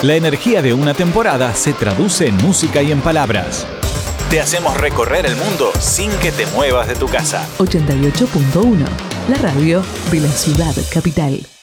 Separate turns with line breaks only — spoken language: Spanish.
La energía de una temporada se traduce en música y en palabras. Te hacemos recorrer el mundo sin que te muevas de tu casa.
88.1, la radio de la ciudad capital.